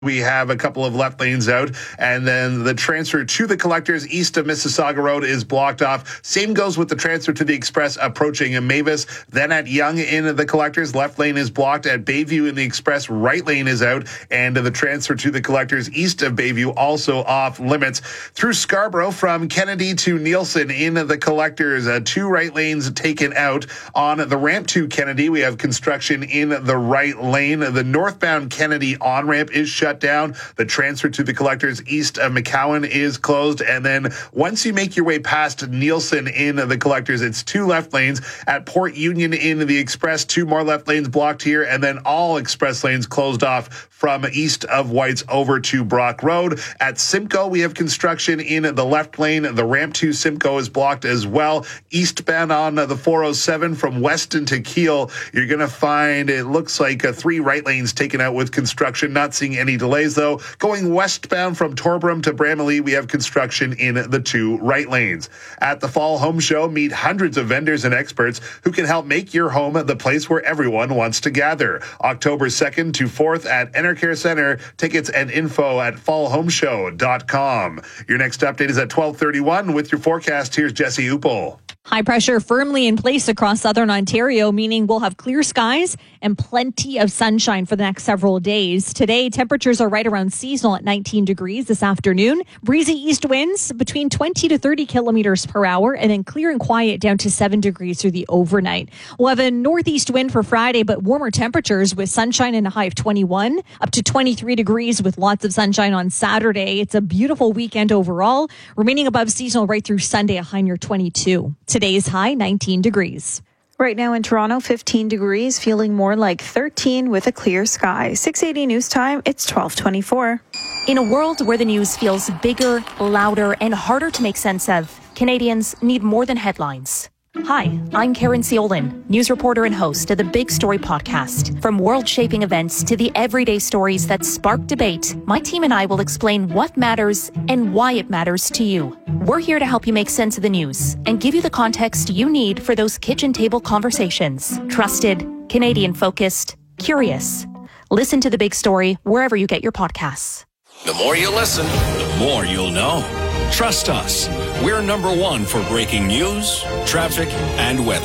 We have a couple of left lanes out, and then the transfer to the Collectors east of Mississauga Road is blocked off. Same goes with the transfer to the Express approaching Mavis. Then at Yonge in the Collectors, left lane is blocked. At Bayview in the Express, right lane is out, and the transfer to the Collectors east of Bayview also off limits. Through Scarborough from Kennedy to Nielsen in the Collectors, 2 right lanes taken out. On the ramp to Kennedy, we have construction in the right lane. The northbound Kennedy on-ramp is shut down. The transfer to the Collectors east of McCowan is closed. And then once you make your way past Nielsen in the Collectors, it's 2 left lanes. At Port Union in the Express, 2 more left lanes blocked here, and then all express lanes closed off from east of Whites over to Brock Road. At Simcoe, we have construction in the left lane. The ramp to Simcoe is blocked as well. Eastbound on the 407 from Weston to Kiel, you're going to find it looks like 3 right lanes taken out with construction. Not seeing any delays, though. Going westbound from Torbram to Bramalea, we have construction in the 2 right lanes. At the Fall Home Show, meet hundreds of vendors and experts who can help make your home the place where everyone wants to gather. October 2nd to 4th at Enercare Center. Tickets and info at fallhomeshow.com. Your next update is at 12:31. With your forecast, here's Jesse Uppel. High pressure firmly in place across southern Ontario, meaning we'll have clear skies and plenty of sunshine for the next several days. Today, temperatures are right around seasonal at 19 degrees this afternoon. Breezy east winds between 20 to 30 kilometers per hour, and then clear and quiet down to 7 degrees through the overnight. We'll have a northeast wind for Friday, but warmer temperatures with sunshine and a high of 21, up to 23 degrees with lots of sunshine on Saturday. It's a beautiful weekend overall, remaining above seasonal right through Sunday, a high near 22. Today's high, 19 degrees. Right now in Toronto, 15 degrees, feeling more like 13 with a clear sky. 680 news time, it's 12:24. In a world where the news feels bigger, louder, and harder to make sense of, Canadians need more than headlines. Hi, I'm Karen Ciolin, news reporter and host of the Big Story podcast. From world-shaping events to the everyday stories that spark debate, my team and I will explain what matters and why it matters to you. We're here to help you make sense of the news and give you the context you need for those kitchen table conversations. Trusted, Canadian-focused, curious. Listen to The Big Story wherever you get your podcasts. The more you listen, the more you'll know. Trust us. We're number 1 for breaking news, traffic, and weather.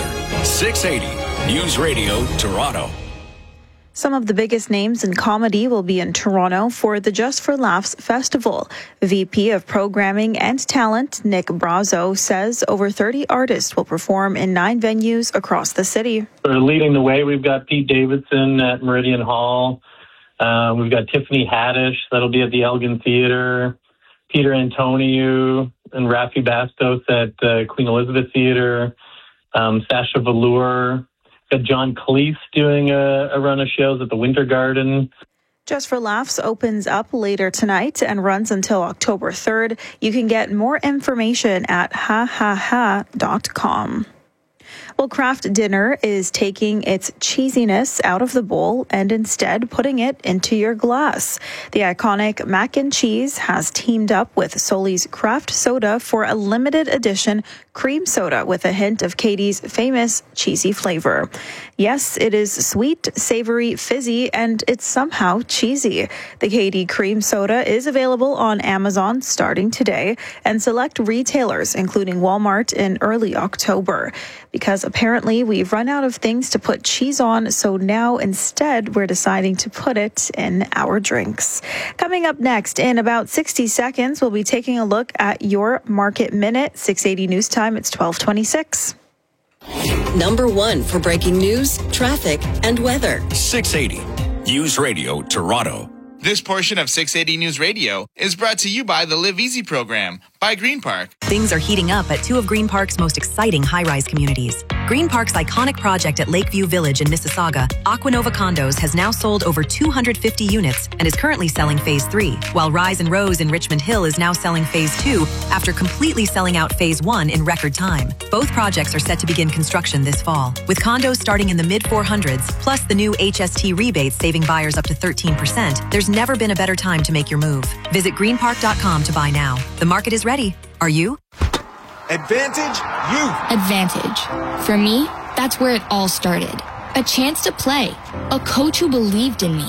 680 News Radio Toronto. Some of the biggest names in comedy will be in Toronto for the Just for Laughs Festival. VP of Programming and Talent, Nick Brazo, says over 30 artists will perform in 9 venues across the city. Leading the way, we've got Pete Davidson at Meridian Hall. We've got Tiffany Haddish, that'll be at the Elgin Theatre. Peter Antonio and Rafi Bastos at Queen Elizabeth Theatre. Sasha Velour. Got John Cleese doing a run of shows at the Winter Garden. Just for Laughs opens up later tonight and runs until October 3rd. You can get more information at hahaha.com. Well, Kraft Dinner is taking its cheesiness out of the bowl and instead putting it into your glass. The iconic mac and cheese has teamed up with Soli's Craft Soda for a limited edition cream soda with a hint of Katie's famous cheesy flavor. Yes, it is sweet, savory, fizzy, and it's somehow cheesy. The Katie cream soda is available on Amazon starting today and select retailers, including Walmart, in early October. Because apparently we've run out of things to put cheese on, so now instead we're deciding to put it in our drinks. Coming up next, in about 60 seconds, we'll be taking a look at your Market Minute. 680 News Time, it's 12:26. Number 1 for breaking news, traffic, and weather. 680 News Radio Toronto. This portion of 680 News Radio is brought to you by the Live Easy program by Green Park. Things are heating up at 2 of Green Park's most exciting high-rise communities. Green Park's iconic project at Lakeview Village in Mississauga, Aquanova Condos, has now sold over 250 units and is currently selling Phase 3, while Rise and Rose in Richmond Hill is now selling Phase 2 after completely selling out Phase 1 in record time. Both projects are set to begin construction this fall, with condos starting in the mid-400s, plus the new HST rebates saving buyers up to 13%. There's never been a better time to make your move. Visit greenpark.com to buy now. The market is ready. Are you? Advantage Youth. Advantage. For me, that's where it all started. A chance to play. A coach who believed in me.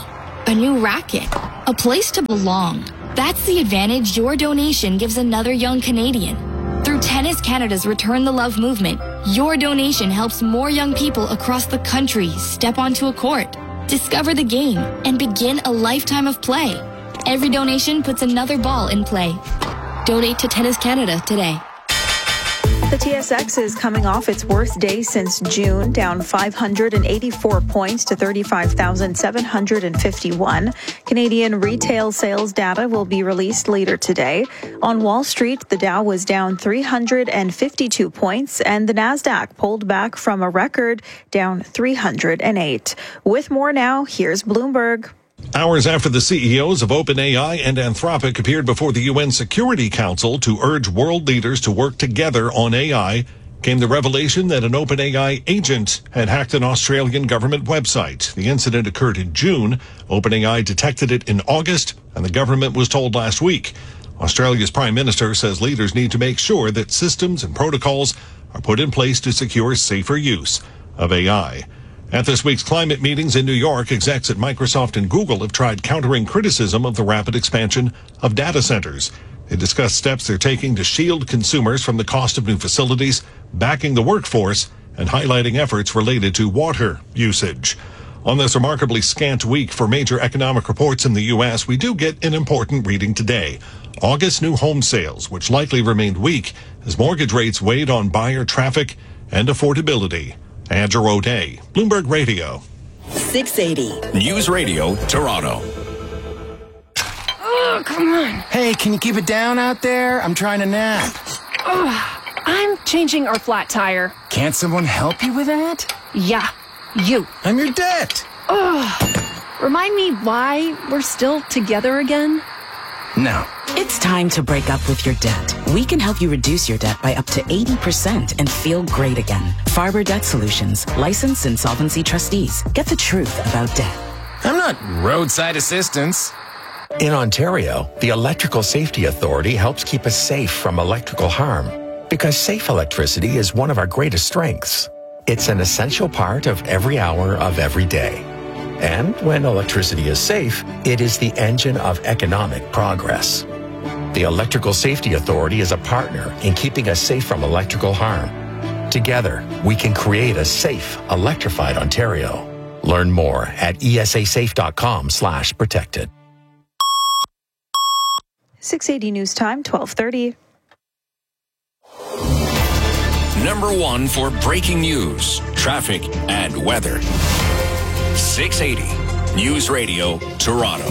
a new racket, a place to belong. That's the advantage your donation gives another young Canadian. Through Tennis Canada's Return the Love movement, your donation helps more young people across the country step onto a court, discover the game, and begin a lifetime of play. Every donation puts another ball in play. Donate to Tennis Canada today. The TSX is coming off its worst day since June, down 584 points to 35,751. Canadian retail sales data will be released later today. On Wall Street, the Dow was down 352 points, and the Nasdaq pulled back from a record, down 308. With more now, here's Bloomberg. Hours after the CEOs of OpenAI and Anthropic appeared before the UN Security Council to urge world leaders to work together on AI, came the revelation that an OpenAI agent had hacked an Australian government website. The incident occurred in June. OpenAI detected it in August, and the government was told last week. Australia's Prime Minister says leaders need to make sure that systems and protocols are put in place to secure safer use of AI. At this week's climate meetings in New York, execs at Microsoft and Google have tried countering criticism of the rapid expansion of data centers. They discussed steps they're taking to shield consumers from the cost of new facilities, backing the workforce, and highlighting efforts related to water usage. On this remarkably scant week for major economic reports in the U.S., we do get an important reading today. August new home sales, which likely remained weak as mortgage rates weighed on buyer traffic and affordability. Andrew O'Day, Bloomberg Radio. 680. News Radio, Toronto. Oh, come on. Hey, can you keep it down out there? I'm trying to nap. Oh, I'm changing our flat tire. Can't someone help you with that? Yeah, you. I'm your debt. Oh, remind me why we're still together again? No. It's time to break up with your debt. We can help you reduce your debt by up to 80% and feel great again. Farber Debt Solutions, licensed insolvency trustees. Get the truth about debt. I'm not roadside assistance. In Ontario, the Electrical Safety Authority helps keep us safe from electrical harm because safe electricity is one of our greatest strengths. It's an essential part of every hour of every day. And when electricity is safe, it is the engine of economic progress. The Electrical Safety Authority is a partner in keeping us safe from electrical harm. Together, we can create a safe, electrified Ontario. Learn more at esasafe.com/protected. 680 News Time, 12:30. Number one for breaking news, traffic, and weather. 680 News Radio, Toronto.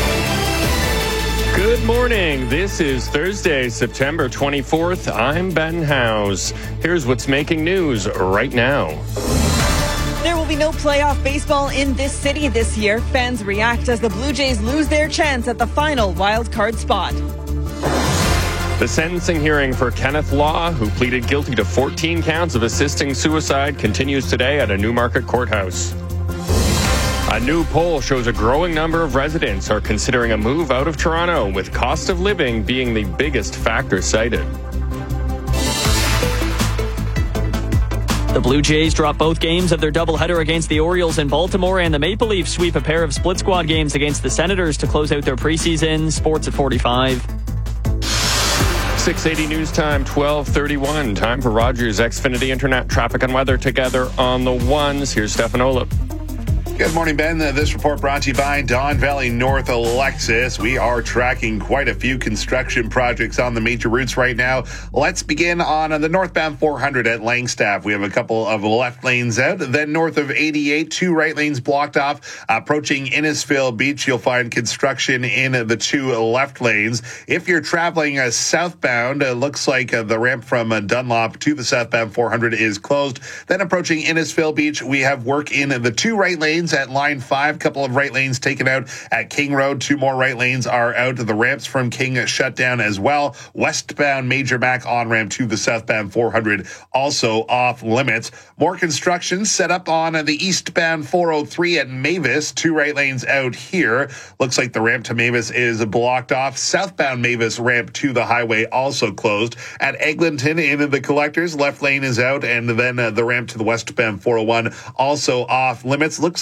Good morning. This is Thursday, September 24th. I'm Ben Howes. Here's what's making news right now. There will be no playoff baseball in this city this year. Fans react as the Blue Jays lose their chance at the final wild card spot. The sentencing hearing for Kenneth Law, who pleaded guilty to 14 counts of assisting suicide, continues today at a Newmarket courthouse. A new poll shows a growing number of residents are considering a move out of Toronto, with cost of living being the biggest factor cited. The Blue Jays drop both games of their doubleheader against the Orioles in Baltimore, and the Maple Leafs sweep a pair of split squad games against the Senators to close out their preseason. Sports at 45. 680 News Time, 12:31. Time for Rogers Xfinity Internet traffic and weather together on the ones. Here's Stefan Olip. Good morning, Ben. This report brought to you by Don Valley North Alexis. We are tracking quite a few construction projects on the major routes right now. Let's begin on the northbound 400 at Langstaff. We have a couple of left lanes out. Then north of 88, 2 right lanes blocked off. Approaching Innisfail Beach, you'll find construction in the 2 left lanes. If you're traveling southbound, it looks like the ramp from Dunlop to the southbound 400 is closed. Then approaching Innisfail Beach, we have work in the 2 right lanes at line 5, couple of right lanes taken out at King Road. 2 more right lanes are out. The ramps from King shut down as well. Westbound Major Mac on-ramp to the southbound 400 also off limits. More construction set up on the eastbound 403 at Mavis. 2 right lanes out here. Looks like the ramp to Mavis is blocked off. Southbound Mavis ramp to the highway also closed. At Eglinton in the collectors, left lane is out, and then the ramp to the westbound 401 also off limits. Looks like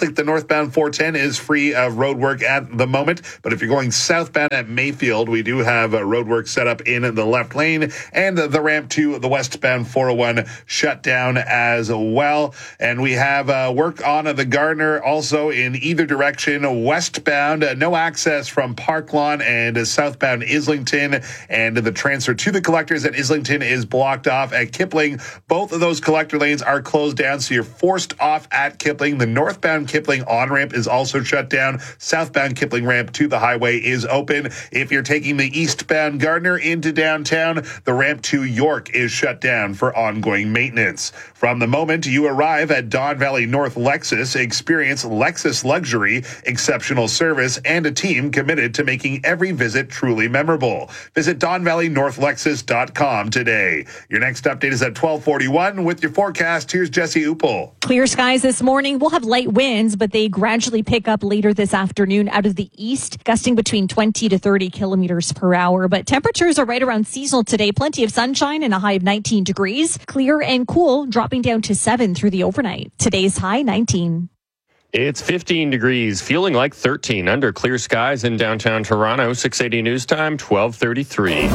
like the northbound 410 is free of road work at the moment, but if you're going southbound at Mayfield, we do have road work set up in the left lane, and the ramp to the westbound 401 shut down as well. And we have work on the Gardner also in either direction. Westbound, no access from Park Lawn and southbound Islington, and the transfer to the collectors at Islington is blocked off at Kipling. Both of those collector lanes are closed down, so you're forced off at Kipling. The northbound Kipling on-ramp is also shut down. Southbound Kipling ramp to the highway is open. If you're taking the eastbound Gardner into downtown, the ramp to York is shut down for ongoing maintenance. From the moment you arrive at Don Valley North Lexus, experience Lexus luxury, exceptional service, and a team committed to making every visit truly memorable. Visit DonValleyNorthLexus.com today. Your next update is at 12:41 with your forecast. Here's Jesse Uppel. Clear skies this morning. We'll have light winds, but they gradually pick up later this afternoon out of the east, gusting between 20 to 30 kilometers per hour. But temperatures are right around seasonal today. Plenty of sunshine and a high of 19 degrees. Clear and cool, dropping down to 7 through the overnight. Today's high 19. It's 15 degrees, feeling like 13 under clear skies in downtown Toronto. 680 News Time, 12:33.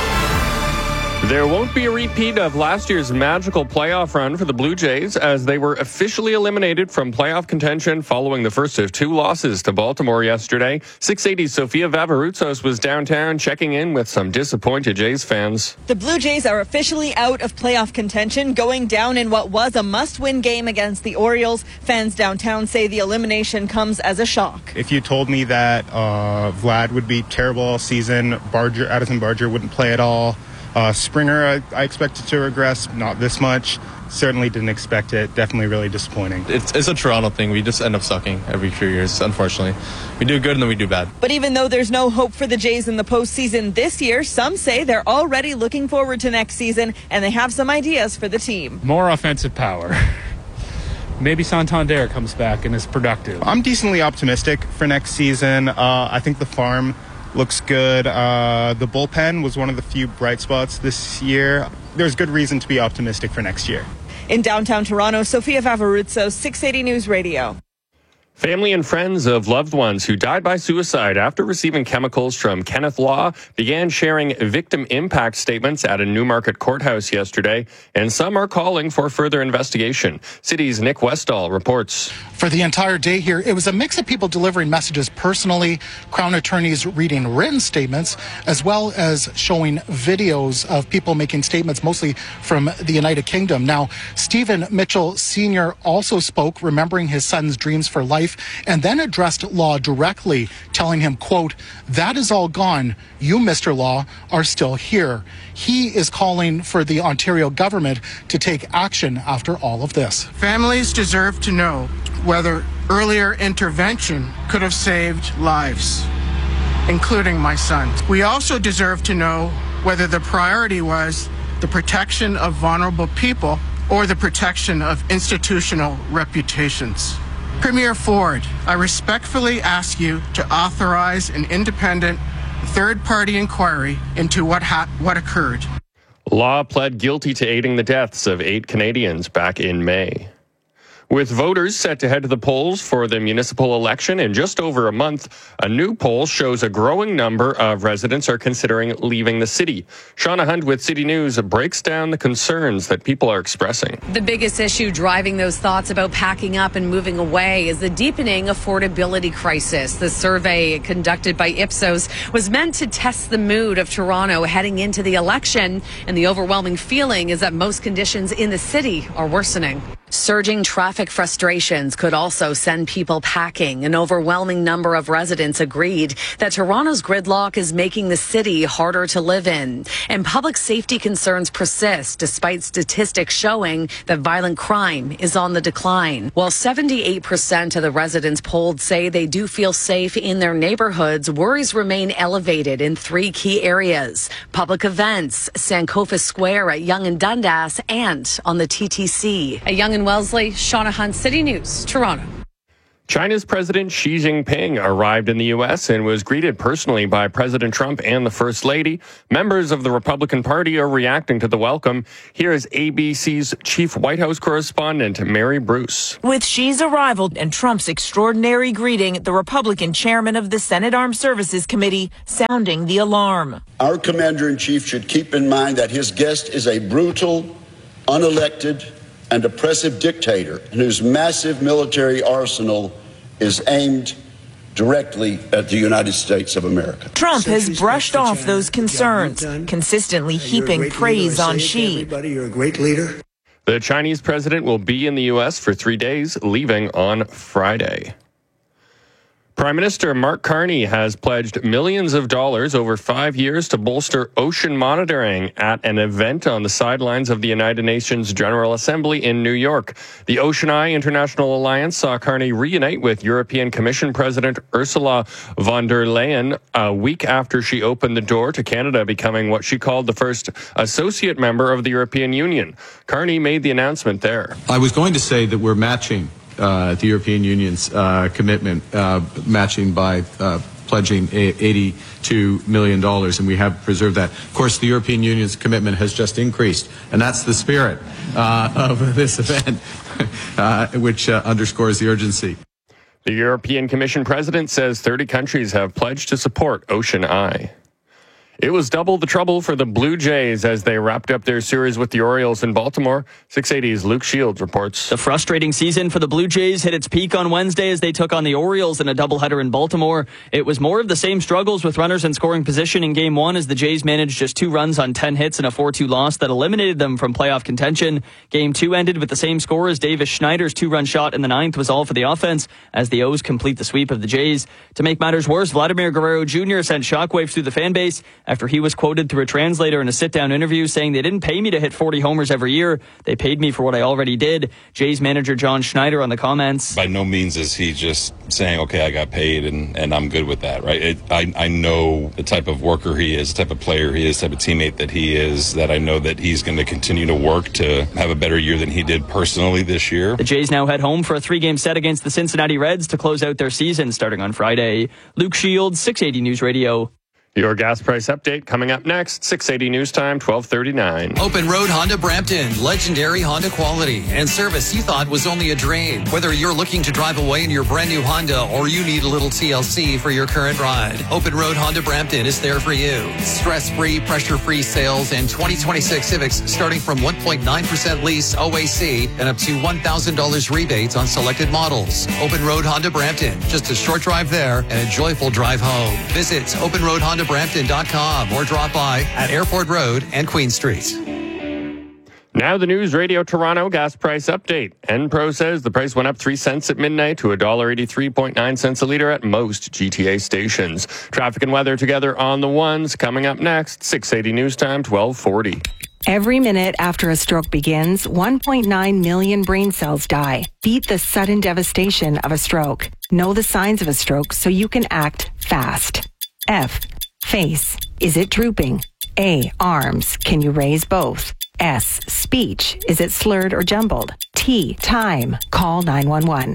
There won't be a repeat of last year's magical playoff run for the Blue Jays, as they were officially eliminated from playoff contention following the first of two losses to Baltimore yesterday. 680's Sofia Vavarutsos was downtown checking in with some disappointed Jays fans. The Blue Jays are officially out of playoff contention, going down in what was a must-win game against the Orioles. Fans downtown say the elimination comes as a shock. If you told me that Vlad would be terrible all season, Addison Barger wouldn't play at all, Springer, I expected to regress, not this much. Certainly didn't expect it. Definitely really disappointing. It's a Toronto thing. We just end up sucking every few years, unfortunately. We do good and then we do bad. But even though there's no hope for the Jays in the postseason this year, some say they're already looking forward to next season, and they have some ideas for the team. More offensive power. Maybe Santander comes back and is productive. I'm decently optimistic for next season. I think the farm looks good. The bullpen was one of the few bright spots this year. There's good reason to be optimistic for next year. In downtown Toronto, Sofia Vavarutsos, 680 News Radio. Family and friends of loved ones who died by suicide after receiving chemicals from Kenneth Law began sharing victim impact statements at a Newmarket courthouse yesterday, and some are calling for further investigation. City's Nick Westall reports. For the entire day here, it was a mix of people delivering messages personally, Crown attorneys reading written statements, as well as showing videos of people making statements, mostly from the United Kingdom. Now, Stephen Mitchell Sr. also spoke, remembering his son's dreams for life, and then addressed Law directly, telling him, quote, "That is all gone. You, Mr. Law, are still here." He is calling for the Ontario government to take action after all of this. Families deserve to know whether earlier intervention could have saved lives, including my son. We also deserve to know whether the priority was the protection of vulnerable people or the protection of institutional reputations. Premier Ford, I respectfully ask you to authorize an independent third-party inquiry into what occurred. Law pled guilty to aiding the deaths of 8 Canadians back in May. With voters set to head to the polls for the municipal election in just over a month, a new poll shows a growing number of residents are considering leaving the city. Shauna Hunt with City News breaks down the concerns that people are expressing. The biggest issue driving those thoughts about packing up and moving away is the deepening affordability crisis. The survey conducted by Ipsos was meant to test the mood of Toronto heading into the election, and the overwhelming feeling is that most conditions in the city are worsening. Surging traffic frustrations could also send people packing. An overwhelming number of residents agreed that Toronto's gridlock is making the city harder to live in. And public safety concerns persist despite statistics showing that violent crime is on the decline. While 78% of the residents polled say they do feel safe in their neighborhoods, worries remain elevated in 3 key areas: public events, Sankofa Square at Yonge and Dundas, and on the TTC. At Yonge and Wellesley, Shauna Hunt, City News, Toronto. China's President Xi Jinping arrived in the U.S. and was greeted personally by President Trump and the First Lady. Members of the Republican Party are reacting to the welcome. Here is ABC's chief White House correspondent, Mary Bruce. With Xi's arrival and Trump's extraordinary greeting, the Republican chairman of the Senate Armed Services Committee sounding the alarm. Our commander-in-chief should keep in mind that his guest is a brutal, unelected, and oppressive dictator whose massive military arsenal is aimed directly at the United States of America. Trump has brushed off those concerns, consistently heaping praise on Xi. You're a great leader. The Chinese president will be in the U.S. for 3 days, leaving on Friday. Prime Minister Mark Carney has pledged millions of dollars over 5 years to bolster ocean monitoring at an event on the sidelines of the United Nations General Assembly in New York. The Ocean Eye International Alliance saw Carney reunite with European Commission President Ursula von der Leyen a week after she opened the door to Canada becoming what she called the first associate member of the European Union. Carney made the announcement there. I was going to say that we're matching the European Union's commitment, matching by pledging $82 million, and we have preserved that. Of course, the European Union's commitment has just increased, and that's the spirit of this event, which underscores the urgency. The European Commission president says 30 countries have pledged to support Ocean Eye. It was double the trouble for the Blue Jays as they wrapped up their series with the Orioles in Baltimore. 680's Luke Shields reports. The frustrating season for the Blue Jays hit its peak on Wednesday as they took on the Orioles in a doubleheader in Baltimore. It was more of the same struggles with runners in scoring position in Game 1 as the Jays managed just 2 runs on 10 hits and a 4-2 loss that eliminated them from playoff contention. Game 2 ended with the same score as Davis Schneider's 2-run shot in the 9th was all for the offense as the O's complete the sweep of the Jays. To make matters worse, Vladimir Guerrero Jr. sent shockwaves through the fan base after he was quoted through a translator in a sit-down interview saying they didn't pay me to hit 40 homers every year. They paid me for what I already did. Jays manager John Schneider on the comments. By no means is he just saying, okay, I got paid and I'm good with that, right? I know the type of worker he is, the type of player he is, the type of teammate that he is, that I know that he's going to continue to work to have a better year than he did personally this year. The Jays now head home for a 3-game set against the Cincinnati Reds to close out their season starting on Friday. Luke Shields, 680 News Radio. Your gas price update coming up next, 680 News Time, 12:39. Open Road Honda Brampton, legendary Honda quality and service you thought was only a dream. Whether you're looking to drive away in your brand new Honda or you need a little TLC for your current ride, Open Road Honda Brampton is there for you. Stress-free, pressure-free sales and 2026 Civics starting from 1.9% lease OAC and up to $1,000 rebates on selected models. Open Road Honda Brampton, just a short drive there and a joyful drive home. Visit OpenRoadHondaBrampton.com or drop by at Airport Road and Queen Street. Now the News Radio Toronto gas price update. Enpro says the price went up 3 cents at midnight to $1.83.9 a litre at most GTA stations. Traffic and weather together on the ones coming up next. 680 News Time, 1240. Every minute after a stroke begins, 1.9 million brain cells die. Beat the sudden devastation of a stroke. Know the signs of a stroke so you can act fast. F. Face. Is it drooping? A. Arms. Can you raise both? S. Speech. Is it slurred or jumbled? T. Time. Call 911.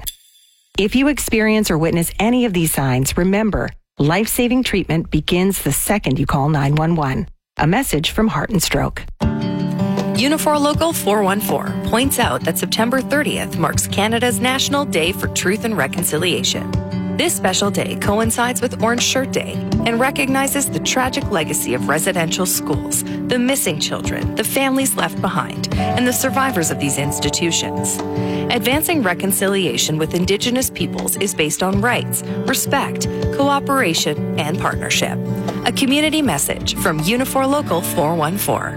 If you experience or witness any of these signs, remember, life-saving treatment begins the second you call 911. A message from Heart and Stroke. Unifor Local 414 points out that September 30th marks Canada's National Day for Truth and Reconciliation. This special day coincides with Orange Shirt Day and recognizes the tragic legacy of residential schools, the missing children, the families left behind, and the survivors of these institutions. Advancing reconciliation with Indigenous peoples is based on rights, respect, cooperation, and partnership. A community message from Unifor Local 414.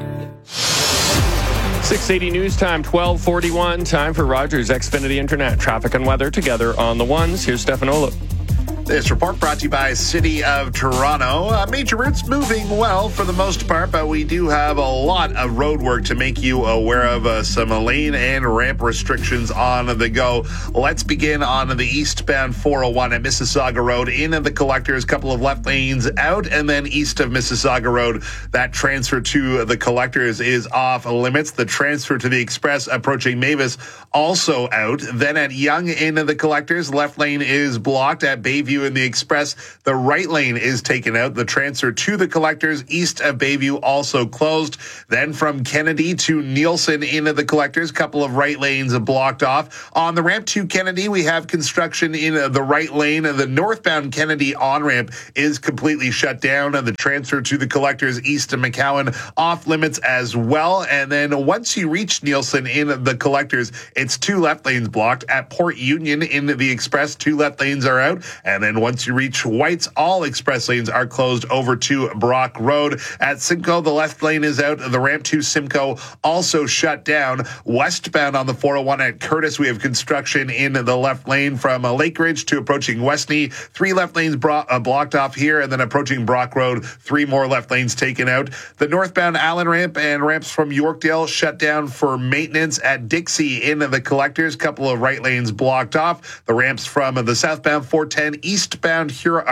680 News Time, 1241. Time for Rogers Xfinity Internet. Traffic and weather together on the ones. Here's Stefan Olip. This report brought to you by City of Toronto. Major routes moving well for the most part, but we do have a lot of road work to make you aware of. Some lane and ramp restrictions on the go. Let's begin on the eastbound 401 at Mississauga Road. In the collectors, couple of left lanes out, and then east of Mississauga Road, that transfer to the collectors is off limits. The transfer to the express approaching Mavis also out. Then at Yonge in the collectors, left lane is blocked. At Bayview in the express, the right lane is taken out. The transfer to the collectors east of Bayview also closed. Then from Kennedy to Nielsen into the collectors, couple of right lanes blocked off. On the ramp to Kennedy, we have construction in the right lane. The northbound Kennedy on-ramp is completely shut down. The transfer to the collectors east of McCowan off limits as well. And then once you reach Nielsen in the collectors, it's two left lanes blocked. At Port Union in the express, two left lanes are out. And then once you reach White's, all express lanes are closed over to Brock Road. At Simcoe, the left lane is out. The ramp to Simcoe also shut down. Westbound on the 401 at Curtis, we have construction in the left lane from Lake Ridge to approaching Westney. Three left lanes blocked off here, and then approaching Brock Road, three more left lanes taken out. The northbound Allen ramp and ramps from Yorkdale shut down for maintenance. At Dixie in the collectors, couple of right lanes blocked off. The ramps from the southbound 410, eastbound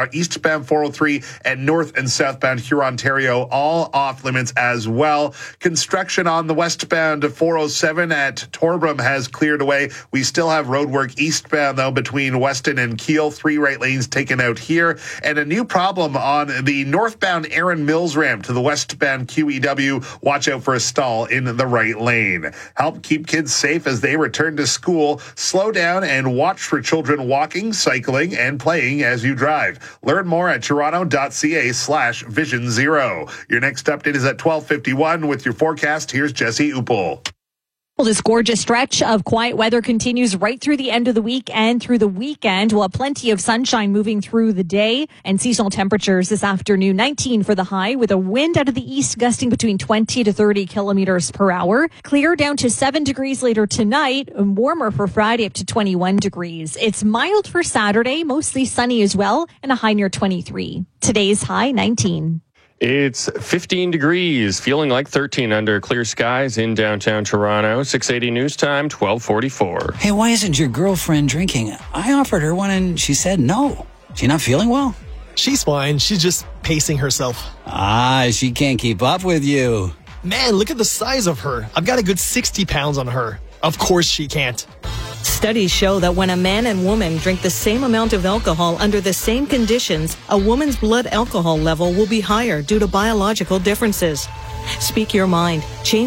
403, and north and southbound Hurontario all off limits as well. Construction on the westbound 407 at Torbram has cleared away. We still have road work eastbound, though, between Weston and Keele. Three right lanes taken out here. And a new problem on the northbound Erin Mills ramp to the westbound QEW. Watch out for a stall in the right lane. Help keep kids safe as they return to school. Slow down and watch for children walking, cycling, and playing as you drive. Learn more at toronto.ca/Vision Zero. Your next update is at 12:51 with your forecast. Here's Jesse Uppel. Well, this gorgeous stretch of quiet weather continues right through the end of the week and through the weekend. We'll have plenty of sunshine moving through the day, and seasonal temperatures this afternoon, 19 for the high, with a wind out of the east gusting between 20 to 30 kilometers per hour. Clear down to 7 degrees later tonight, and warmer for Friday up to 21 degrees. It's mild for Saturday, mostly sunny as well, and a high near 23. Today's high, 19. It's 15 degrees, feeling like 13 under clear skies in downtown Toronto. 680 News Time, 12:44. Hey, why isn't your girlfriend drinking? I offered her one and she said no. She not feeling well? She's fine. She's just pacing herself. She can't keep up with you. Man, look at the size of her. I've got a good 60 pounds on her. Of course she can't. Studies show that when a man and woman drink the same amount of alcohol under the same conditions, a woman's blood alcohol level will be higher due to biological differences. Speak your mind.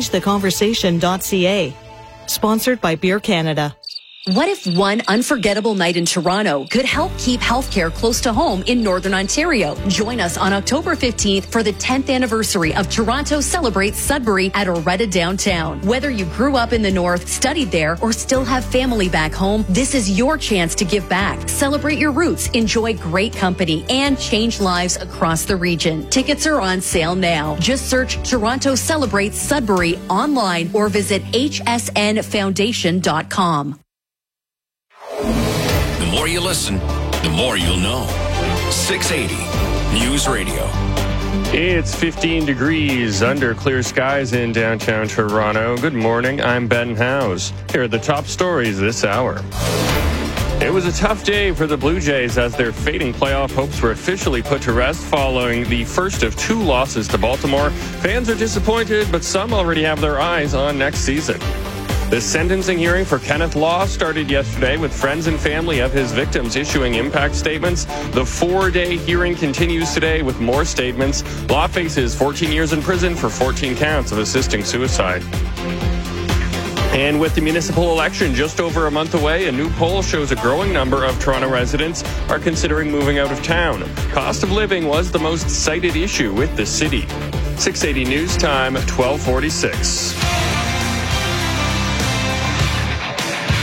ChangeTheConversation.ca. Sponsored by Beer Canada. What if one unforgettable night in Toronto could help keep healthcare close to home in Northern Ontario? Join us on October 15th for the 10th anniversary of Toronto Celebrates Sudbury at Oretta Downtown. Whether you grew up in the North, studied there, or still have family back home, this is your chance to give back. Celebrate your roots, enjoy great company, and change lives across the region. Tickets are on sale now. Just search Toronto Celebrates Sudbury online or visit hsnfoundation.com. The more you listen, the more you'll know. 680 News Radio. It's 15 degrees under clear skies in downtown Toronto. Good morning, I'm Ben Howes. Here are the top stories this hour. It was a tough day for the Blue Jays as their fading playoff hopes were officially put to rest following the first of two losses to Baltimore. Fans are disappointed, but some already have their eyes on next season. The sentencing hearing for Kenneth Law started yesterday with friends and family of his victims issuing impact statements. The 4-day hearing continues today with more statements. Law faces 14 years in prison for 14 counts of assisting suicide. And with the municipal election just over a month away, a new poll shows a growing number of Toronto residents are considering moving out of town. Cost of living was the most cited issue with the city. 680 News Time, 1246.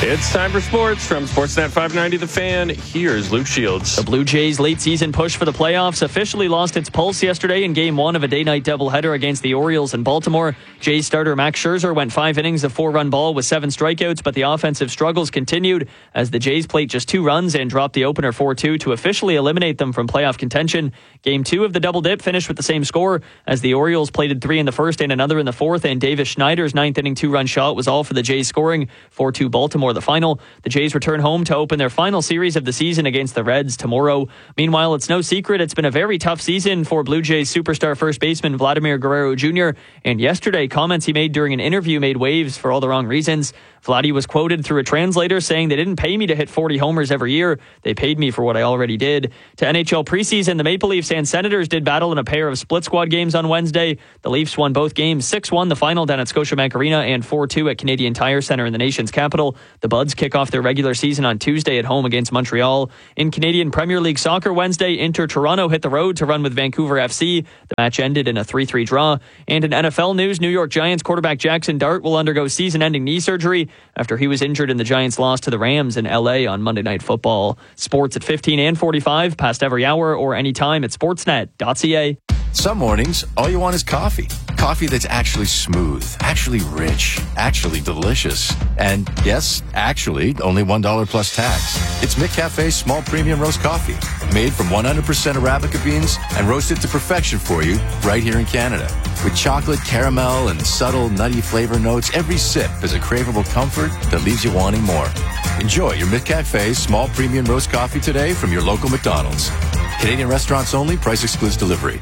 It's time for sports from Sportsnet 590 The Fan. Here's Luke Shields. The Blue Jays' late-season push for the playoffs officially lost its pulse yesterday in Game 1 of a day-night doubleheader against the Orioles in Baltimore. Jays starter Max Scherzer went 5 innings of 4-run ball with 7 strikeouts, but the offensive struggles continued as the Jays played just 2 runs and dropped the opener 4-2 to officially eliminate them from playoff contention. Game 2 of the double dip finished with the same score as the Orioles plated 3 in the first and another in the fourth, and Davis Schneider's 9th-inning 2-run shot was all for the Jays scoring. 4-2 Baltimore the final. The Jays return home to open their final series of the season against the Reds tomorrow. Meanwhile, it's no secret it's been a very tough season for Blue Jays superstar first baseman Vladimir Guerrero Jr., and yesterday comments he made during an interview made waves for all the wrong reasons. Vladdy was quoted through a translator saying, "They didn't pay me to hit 40 homers every year. They paid me for what I already did." To NHL preseason, the Maple Leafs and Senators did battle in a pair of split squad games on Wednesday. The Leafs won both games 6-1 the final down at Scotiabank Arena and 4-2 at Canadian Tire Centre in the nation's capital. The Buds kick off their regular season on Tuesday at home against Montreal. In Canadian Premier League soccer Wednesday, Inter Toronto hit the road to run with Vancouver FC. The match ended in a 3-3 draw. And in NFL news, New York Giants quarterback Jackson Dart will undergo season-ending knee surgery after he was injured in the Giants' loss to the Rams in LA on Monday Night Football. Sports at 15 and 45, past every hour or anytime at sportsnet.ca. Some mornings, all you want is coffee. Coffee that's actually smooth, actually rich, actually delicious. And yes, actually, only $1 plus tax. It's McCafe's small premium roast coffee, made from 100% Arabica beans and roasted to perfection for you right here in Canada. With chocolate, caramel, and subtle nutty flavor notes, every sip is a craveable comfort that leaves you wanting more. Enjoy your McCafe's small premium roast coffee today from your local McDonald's. Canadian restaurants only. Price excludes delivery.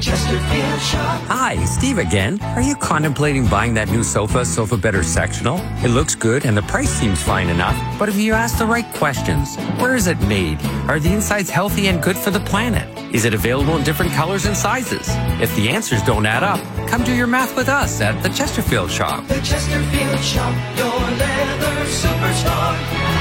Hi, Steve again. Are you contemplating buying that new Sofa Better sectional? It looks good and the price seems fine enough, but if you ask the right questions, where is it made? Are the insides healthy and good for the planet? Is it available in different colors and sizes? If the answers don't add up, come do your math with us at the Chesterfield Shop. The Chesterfield Shop, your leather superstore.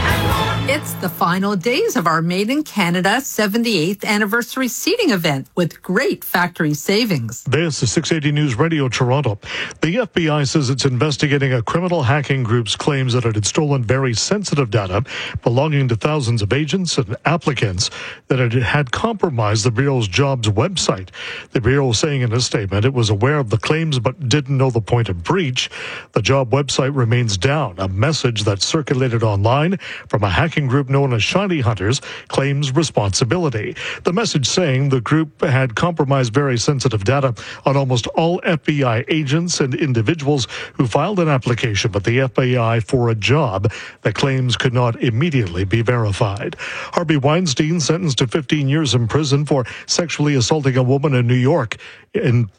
It's the final days of our Made in Canada 78th anniversary seating event with great factory savings. This is 680 News Radio Toronto. The FBI says it's investigating a criminal hacking group's claims that it had stolen very sensitive data belonging to thousands of agents and applicants, that it had compromised the Bureau's jobs website. The Bureau saying in a statement it was aware of the claims but didn't know the point of breach. The job website remains down. A message that circulated online from a hacking group known as Shiny Hunters claims responsibility. The message saying the group had compromised very sensitive data on almost all FBI agents and individuals who filed an application with the FBI for a job that claims could not immediately be verified. Harvey Weinstein sentenced to 15 years in prison for sexually assaulting a woman in New York in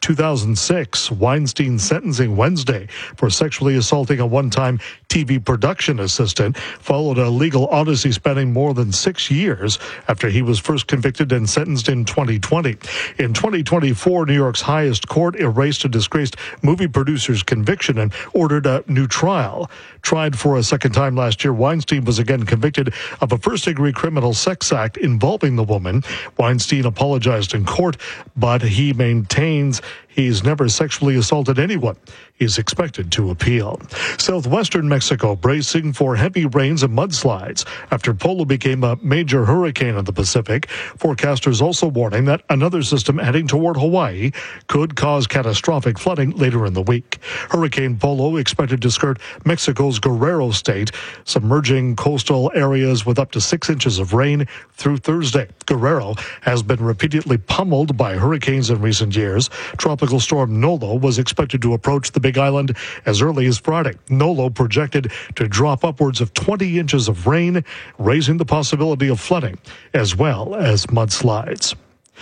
2006. Weinstein's sentencing Wednesday for sexually assaulting a one-time TV production assistant followed a legal odyssey spanning more than 6 years after he was first convicted and sentenced in 2020. In 2024, New York's highest court erased a disgraced movie producer's conviction and ordered a new trial. Tried for a second time last year, Weinstein was again convicted of a first-degree criminal sex act involving the woman. Weinstein apologized in court, but he maintains he's never sexually assaulted anyone. He's expected to appeal. Southwestern Mexico bracing for heavy rains and mudslides after Polo became a major hurricane in the Pacific. Forecasters also warning that another system heading toward Hawaii could cause catastrophic flooding later in the week. Hurricane Polo expected to skirt Mexico's Guerrero state, submerging coastal areas with up to 6 inches of rain through Thursday. Guerrero has been repeatedly pummeled by hurricanes in recent years. Tropical storm Nolo was expected to approach the Big Island as early as Friday. Nolo projected to drop upwards of 20 inches of rain, raising the possibility of flooding as well as mudslides.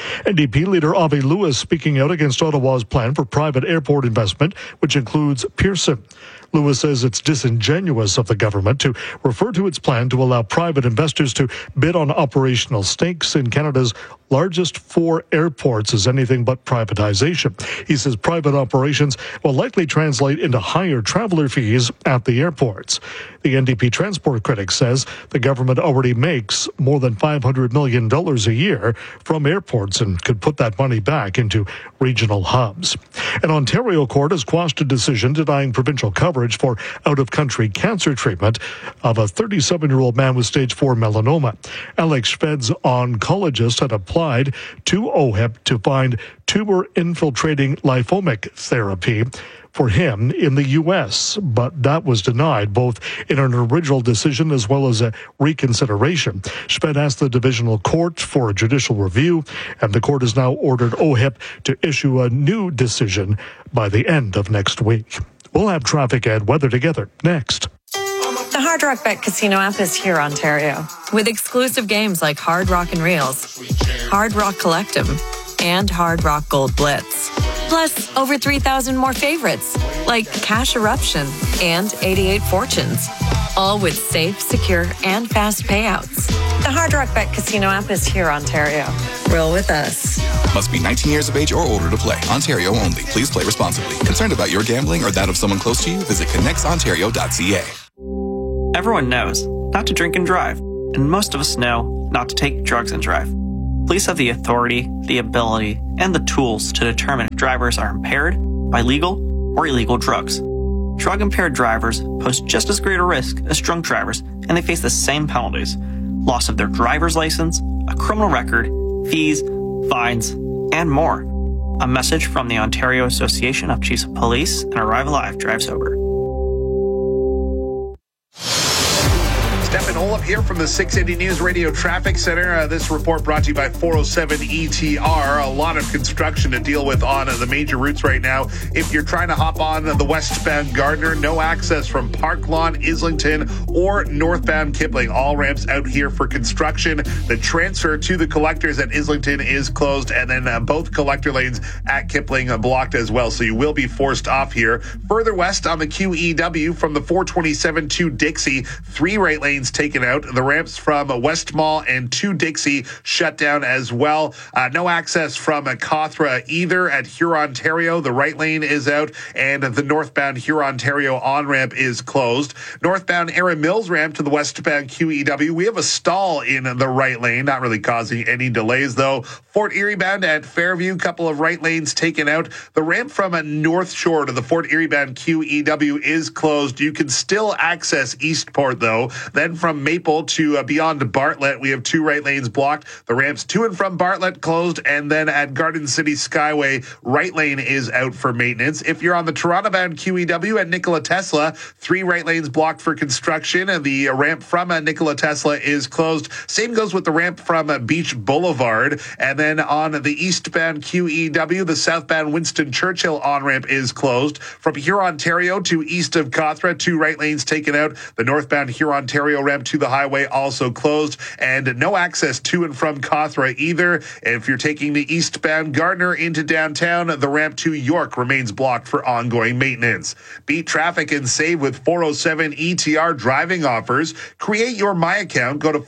NDP leader Avi Lewis speaking out against Ottawa's plan for private airport investment, which includes Pearson. Lewis says it's disingenuous of the government to refer to its plan to allow private investors to bid on operational stakes in Canada's largest 4 airports as anything but privatization. He says private operations will likely translate into higher traveler fees at the airports. The NDP transport critic says the government already makes more than $500 million a year from airports and could put that money back into regional hubs. An Ontario court has quashed a decision denying provincial coverage for out-of-country cancer treatment of a 37-year-old man with stage 4 melanoma. Alex Schved's oncologist had applied to OHIP to find tumor-infiltrating lymphomic therapy for him in the U.S., but that was denied, both in an original decision as well as a reconsideration. Schved asked the divisional court for a judicial review, and the court has now ordered OHIP to issue a new decision by the end of next week. We'll have traffic and weather together next. The Hard Rock Bet Casino app is here, Ontario, with exclusive games like Hard Rock and Reels, Hard Rock Collectum, and Hard Rock Gold Blitz. Plus, over 3,000 more favorites, like Cash Eruption and 88 Fortunes. All with safe, secure, and fast payouts. The Hard Rock Bet Casino app is here, Ontario. Roll with us. Must be 19 years of age or older to play. Ontario only. Please play responsibly. Concerned about your gambling or that of someone close to you? Visit connectsontario.ca. Everyone knows not to drink and drive, and most of us know not to take drugs and drive. Police have the authority, the ability, and the tools to determine if drivers are impaired by legal or illegal drugs. Drug-impaired drivers pose just as great a risk as drunk drivers, and they face the same penalties: loss of their driver's license, a criminal record, fees, fines, and more. A message from the Ontario Association of Chiefs of Police and Arrive Alive Drive Sober. Stefan Olaf here from the 680 News Radio Traffic Center. This report brought to you by 407 ETR. A lot of construction to deal with on the major routes right now. If you're trying to hop on the westbound Gardiner, no access from Park Lawn, Islington, or northbound Kipling. All ramps out here for construction. The transfer to the collectors at Islington is closed, and then both collector lanes at Kipling blocked as well. So you will be forced off here. Further west on the QEW from the 427 to Dixie, 3 right lanes taken out. The ramps from West Mall and to Dixie shut down as well. No access from Cawthra either at Hurontario. The right lane is out, and the northbound Hurontario on-ramp is closed. Northbound Erin Mills ramp to the westbound QEW. We have a stall in the right lane, not really causing any delays though. Fort Erie bound at Fairview, couple of right lanes taken out. The ramp from North Shore to the Fort Erie bound QEW is closed. You can still access Eastport though. Then from Maple to beyond Bartlett, we have 2 right lanes blocked. The ramps to and from Bartlett closed, and then at Garden City Skyway, right lane is out for maintenance. If you're on the Toronto-bound QEW at Nikola Tesla, 3 right lanes blocked for construction, and the ramp from Nikola Tesla is closed. Same goes with the ramp from Beach Boulevard. And then on the eastbound QEW, the southbound Winston Churchill on-ramp is closed. From Hurontario to east of Cawthra, 2 right lanes taken out. The northbound Hurontario ramp to the highway also closed, and no access to and from Cawthra either. If you're taking the eastbound Gardiner into downtown, the ramp to York remains blocked for ongoing maintenance. Beat traffic and save with 407 ETR driving offers. Create your My Account. Go to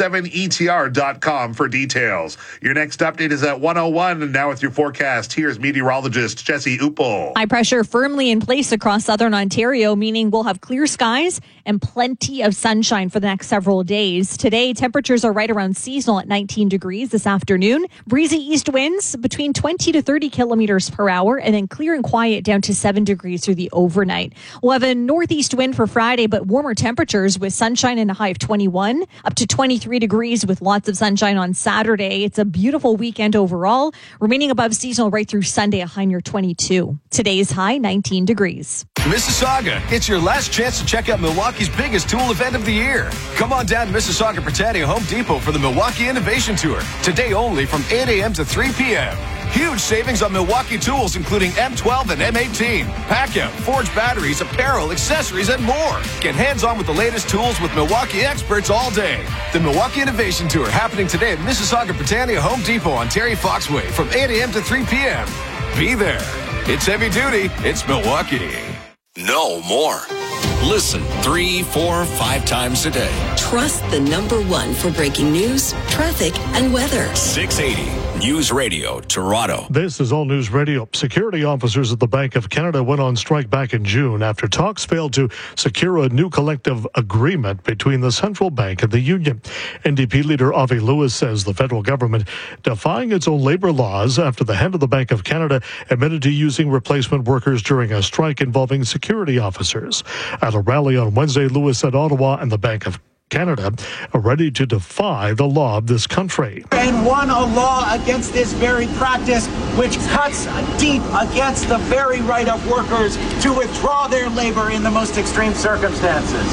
407etr.com for details. Your next update is at 1:01, and now with your forecast, here's meteorologist Jesse Uppel. High pressure firmly in place across southern Ontario, meaning we'll have clear skies and plenty of sunshine for the next several days. Today, temperatures are right around seasonal at 19 degrees this afternoon. Breezy east winds between 20 to 30 kilometers per hour, and then clear and quiet down to 7 degrees through the overnight. We'll have a northeast wind for Friday, but warmer temperatures with sunshine and a high of 21, up to 23 degrees with lots of sunshine on Saturday. It's a beautiful weekend overall, remaining above seasonal right through Sunday, a high near 22. Today's high, 19 degrees. Mississauga, it's your last chance to check out Milwaukee's biggest tool event of the year. Come on down to Mississauga Britannia Home Depot for the Milwaukee Innovation Tour. Today only from 8 a.m. to 3 p.m. Huge savings on Milwaukee tools, including M12 and M18, Packout, Forge batteries, apparel, accessories, and more. Get hands-on with the latest tools with Milwaukee experts all day. The Milwaukee Innovation Tour happening today at Mississauga Britannia Home Depot on Terry Fox Way from 8 a.m. to 3 p.m. Be there. It's heavy duty. It's Milwaukee. No more. Listen 3, 4, 5 times a day. Trust the #1 for breaking news, traffic, and weather. 680 News Radio, Toronto. This is All News Radio. Security officers at the Bank of Canada went on strike back in June after talks failed to secure a new collective agreement between the central bank and the union. NDP leader Avi Lewis says the federal government defying its own labor laws after the head of the Bank of Canada admitted to using replacement workers during a strike involving security officers. At a rally on Wednesday, Lewis said Ottawa and the Bank of Canada are ready to defy the law of this country. And won a law against this very practice, which cuts deep against the very right of workers to withdraw their labor in the most extreme circumstances.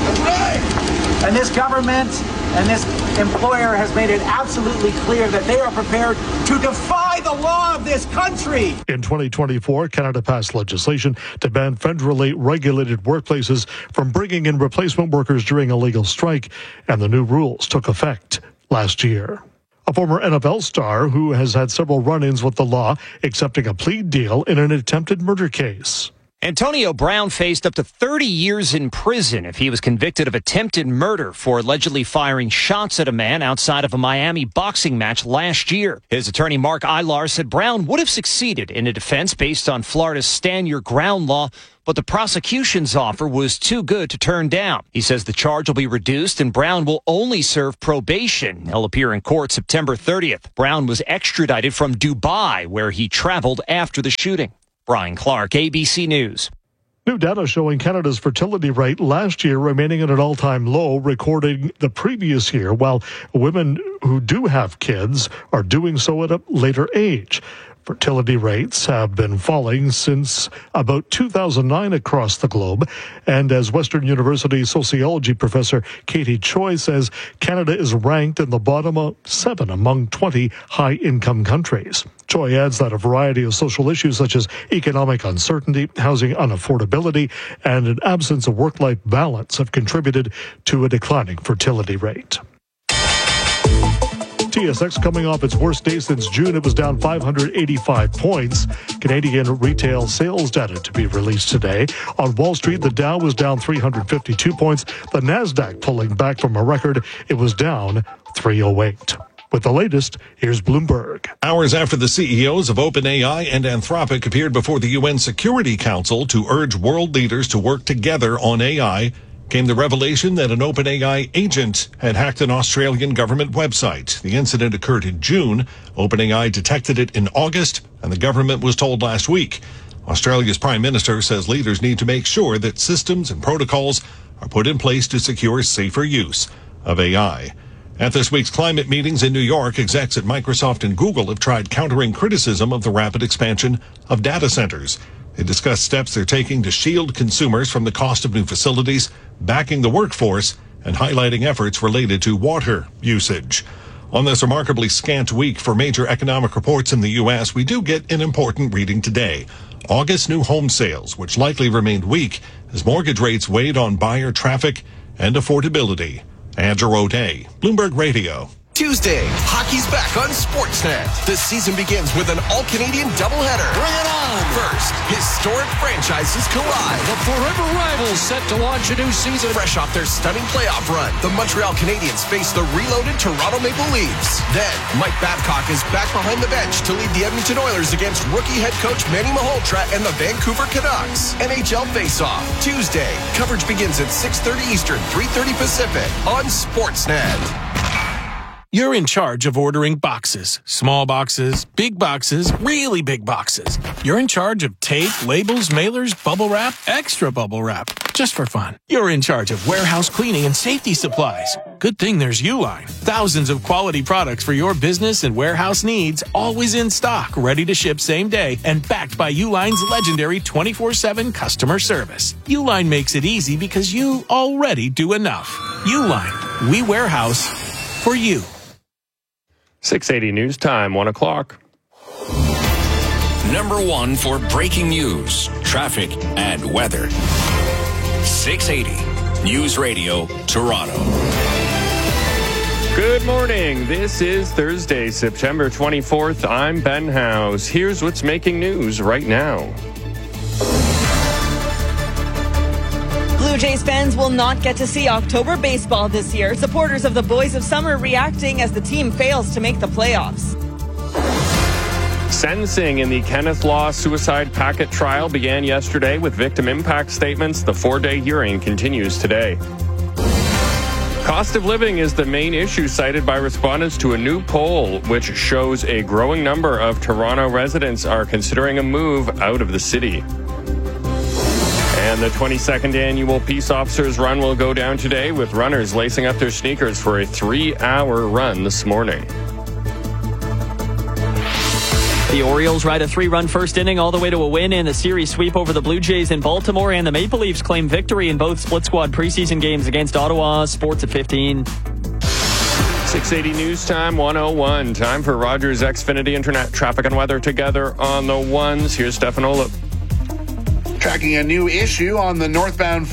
And this government and this employer has made it absolutely clear that they are prepared to defy the law of this country. In 2024, Canada passed legislation to ban federally regulated workplaces from bringing in replacement workers during a legal strike, and the new rules took effect last year. A former NFL star who has had several run-ins with the law accepting a plea deal in an attempted murder case. Antonio Brown faced up to 30 years in prison if he was convicted of attempted murder for allegedly firing shots at a man outside of a Miami boxing match last year. His attorney Mark Ilar said Brown would have succeeded in a defense based on Florida's Stand Your Ground law, but the prosecution's offer was too good to turn down. He says the charge will be reduced and Brown will only serve probation. He'll appear in court September 30th. Brown was extradited from Dubai, where he traveled after the shooting. Brian Clark, ABC News. New data showing Canada's fertility rate last year remaining at an all-time low, recording the previous year, while women who do have kids are doing so at a later age. Fertility rates have been falling since about 2009 across the globe. And as Western University sociology professor Katie Choi says, Canada is ranked in the bottom of 7 among 20 high-income countries. Choi adds that a variety of social issues such as economic uncertainty, housing unaffordability, and an absence of work-life balance have contributed to a declining fertility rate. TSX coming off its worst day since June. It was down 585 points. Canadian retail sales data to be released today. On Wall Street, the Dow was down 352 points. The Nasdaq pulling back from a record. It was down 308. With the latest, here's Bloomberg. Hours after the CEOs of OpenAI and Anthropic appeared before the UN Security Council to urge world leaders to work together on AI, came the revelation that an OpenAI agent had hacked an Australian government website. The incident occurred in June. OpenAI detected it in August, and the government was told last week. Australia's Prime Minister says leaders need to make sure that systems and protocols are put in place to secure safer use of AI. At this week's climate meetings in New York, execs at Microsoft and Google have tried countering criticism of the rapid expansion of data centers. They discussed steps they're taking to shield consumers from the cost of new facilities, backing the workforce, and highlighting efforts related to water usage. On this remarkably scant week for major economic reports in the U.S., we do get an important reading today. August new home sales, which likely remained weak as mortgage rates weighed on buyer traffic and affordability. Andrew O'Day, Bloomberg Radio. Tuesday, hockey's back on Sportsnet. The season begins with an all-Canadian doubleheader. Bring it on! First, historic franchises collide. The forever rivals set to launch a new season. Fresh off their stunning playoff run, the Montreal Canadiens face the reloaded Toronto Maple Leafs. Then, Mike Babcock is back behind the bench to lead the Edmonton Oilers against rookie head coach Manny Malhotra and the Vancouver Canucks. NHL Face-Off, Tuesday. Coverage begins at 6:30 Eastern, 3:30 Pacific on Sportsnet. You're in charge of ordering boxes. Small boxes, big boxes, really big boxes. You're in charge of tape, labels, mailers, bubble wrap, extra bubble wrap, just for fun. You're in charge of warehouse cleaning and safety supplies. Good thing there's Uline. Thousands of quality products for your business and warehouse needs, always in stock, ready to ship same day, and backed by Uline's legendary 24/7 customer service. Uline makes it easy because you already do enough. Uline, we warehouse for you. 680 News Time, 1 o'clock. #1 for breaking news, traffic, and weather. 680 News Radio, Toronto. Good morning. This is Thursday, September 24th. I'm Ben House. Here's what's making news right now. Blue Jays fans will not get to see October baseball this year. Supporters of the Boys of Summer reacting as the team fails to make the playoffs. Sentencing in the Kenneth Law suicide packet trial began yesterday with victim impact statements. The 4-day hearing continues today. Cost of living is the main issue cited by respondents to a new poll, which shows a growing number of Toronto residents are considering a move out of the city. And the 22nd annual Peace Officers Run will go down today, with runners lacing up their sneakers for a 3-hour run this morning. The Orioles ride a 3-run first inning all the way to a win in the series sweep over the Blue Jays in Baltimore, and the Maple Leafs claim victory in both split squad preseason games against Ottawa. Sports at 15. 680 News Time 101. Time for Rogers Xfinity Internet traffic and weather together on the ones. Here's Stefan Olip. Tracking a new issue on the northbound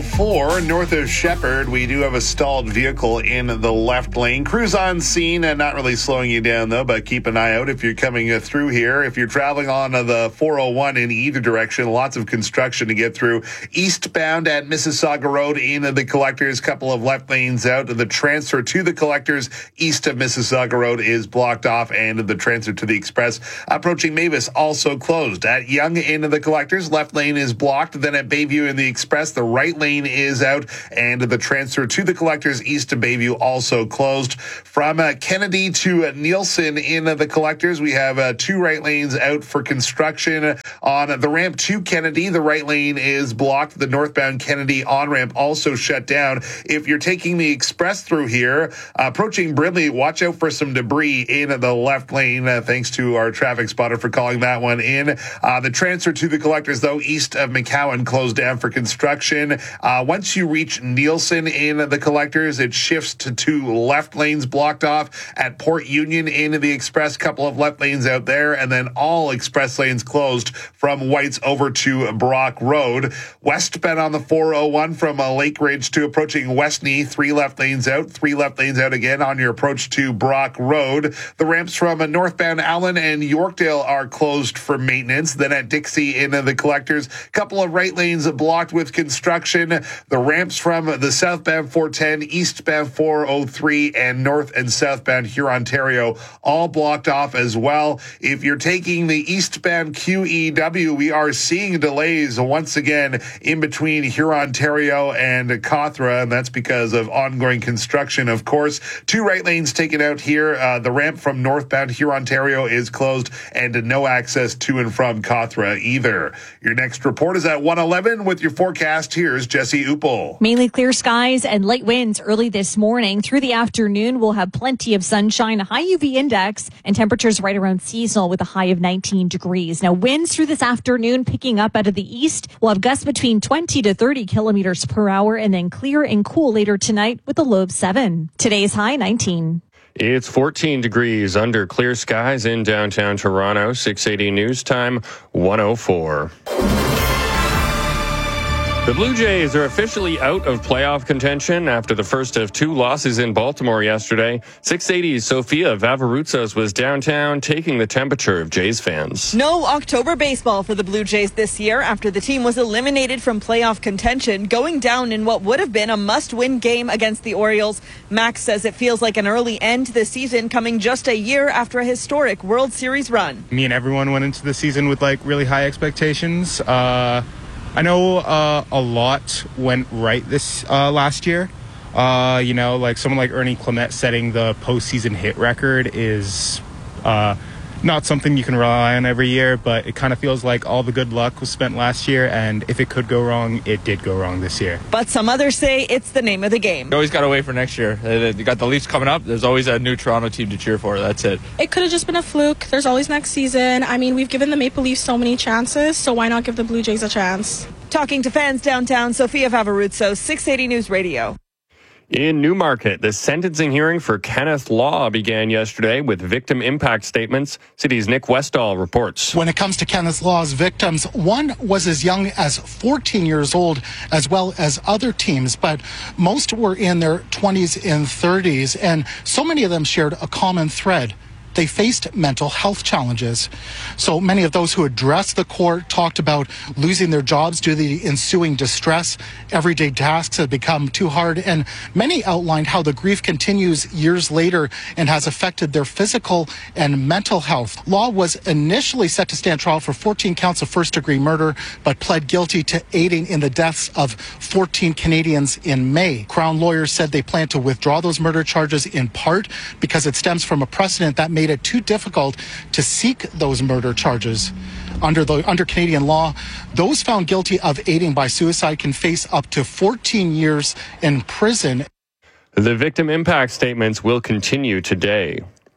404 north of Shepherd. We do have a stalled vehicle in the left lane. Crews on scene and not really slowing you down, though, but keep an eye out if you're coming through here. If you're traveling on the 401 in either direction, lots of construction to get through. Eastbound at Mississauga Road in the Collectors, couple of left lanes out. The transfer to the Collectors east of Mississauga Road is blocked off, and the transfer to the Express approaching Mavis also closed. At Yonge in the Collectors, left lane is blocked. Then at Bayview in the Express, the right lane is out, and the transfer to the Collectors east of Bayview also closed. From Kennedy to Nielsen in the Collectors, we have 2 right lanes out for construction. On the ramp to Kennedy, the right lane is blocked. The northbound Kennedy on-ramp also shut down. If you're taking the Express through here, approaching Brindley, watch out for some debris in the left lane. Thanks to our traffic spotter for calling that one in. The transfer to the Collectors, though, east of McCowan closed down for construction. Once you reach Nielsen in the Collectors, it shifts to 2 left lanes blocked off. At Port Union in the Express, couple of left lanes out there, and then all express lanes closed from White's over to Brock Road. Westbound on the 401 from Lake Ridge to approaching Westney, 3 left lanes out, 3 left lanes out again on your approach to Brock Road. The ramps from northbound Allen and Yorkdale are closed for maintenance. Then at Dixie in the Collectors, couple of right lanes blocked with construction. The ramps from the southbound 410, eastbound 403, and north and southbound Hurontario all blocked off as well. If you're taking the eastbound QEW, we are seeing delays once again in between Hurontario and Cawthra, and that's because of ongoing construction, of course. 2 right lanes taken out here. The ramp from northbound Hurontario is closed, and no access to and from Cawthra either. Your next report is at 111 with your forecast. Here's Jesse Uppel. Mainly clear skies and light winds early this morning. Through the afternoon, we'll have plenty of sunshine, a high UV index, and temperatures right around seasonal with a high of 19 degrees. Now, winds through this afternoon picking up out of the east. We'll have gusts between 20 to 30 kilometers per hour, and then clear and cool later tonight with a low of 7. Today's high 19. It's 14 degrees under clear skies in downtown Toronto. 680 News Time 104. The Blue Jays are officially out of playoff contention after the first of 2 losses in Baltimore yesterday. 680's Sophia Vavarutsos was downtown taking the temperature of Jays fans. No October baseball for the Blue Jays this year after the team was eliminated from playoff contention, going down in what would have been a must-win game against the Orioles. Max says it feels like an early end to the season, coming just a year after a historic World Series run. Me and everyone went into the season with really high expectations. I know a lot went right this last year. Someone like Ernie Clement setting the postseason hit record is not something you can rely on every year, but it kind of feels like all the good luck was spent last year, and if it could go wrong, it did go wrong this year. But some others say it's the name of the game. You always got to wait for next year. You got the Leafs coming up. There's always a new Toronto team to cheer for. That's it. It could have just been a fluke. There's always next season. I mean, we've given the Maple Leafs so many chances, so why not give the Blue Jays a chance? Talking to fans downtown, Sophia Vavarutsos, 680 News Radio. In Newmarket, the sentencing hearing for Kenneth Law began yesterday with victim impact statements. City's Nick Westall reports. When it comes to Kenneth Law's victims, one was as young as 14 years old, as well as other teams, but most were in their 20s and 30s, and so many of them shared a common thread: they faced mental health challenges. So many of those who addressed the court talked about losing their jobs due to the ensuing distress. Everyday tasks had become too hard, and many outlined how the grief continues years later and has affected their physical and mental health. Law was initially set to stand trial for 14 counts of first-degree murder, but pled guilty to aiding in the deaths of 14 Canadians in May. Crown lawyers said they plan to withdraw those murder charges in part because it stems from a precedent that made it too difficult to seek those murder charges. Under Canadian law, those found guilty of aiding by suicide can face up to 14 years in prison. The victim impact statements will continue today.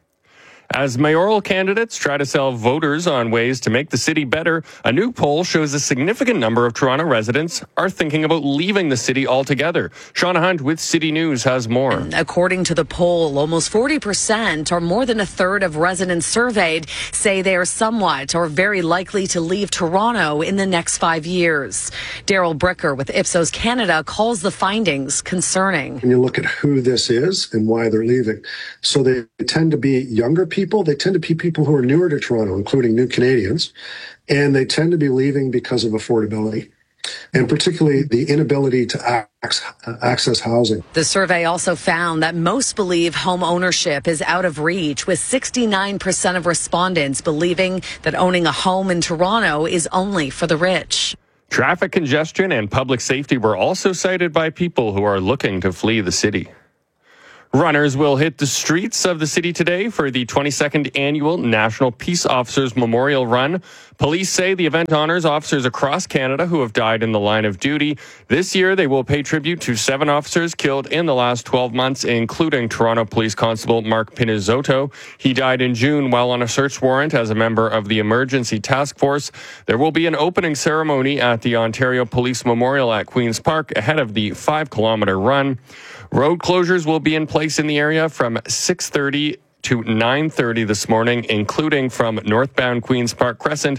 As mayoral candidates try to sell voters on ways to make the city better, a new poll shows a significant number of Toronto residents are thinking about leaving the city altogether. Shauna Hunt with City News has more. According to the poll, almost 40%, or more than a third of residents surveyed, say they are somewhat or very likely to leave Toronto in the next 5 years. Daryl Bricker with Ipsos Canada calls the findings concerning. When you look at who this is and why they're leaving, so they tend to be younger people. They tend to be people who are newer to Toronto, including new Canadians, and they tend to be leaving because of affordability, and particularly the inability to access housing. The survey also found that most believe home ownership is out of reach, with 69% of respondents believing that owning a home in Toronto is only for the rich. Traffic congestion and public safety were also cited by people who are looking to flee the city. Runners will hit the streets of the city today for the 22nd annual National Peace Officers Memorial Run. Police say the event honors officers across Canada who have died in the line of duty. This year, they will pay tribute to 7 officers killed in the last 12 months, including Toronto Police Constable Mark Pinizotto. He died in June while on a search warrant as a member of the Emergency Task Force. There will be an opening ceremony at the Ontario Police Memorial at Queen's Park ahead of the 5-kilometer run. Road closures will be in place in the area from 6:30 to 9:30 this morning, including from northbound Queen's Park Crescent,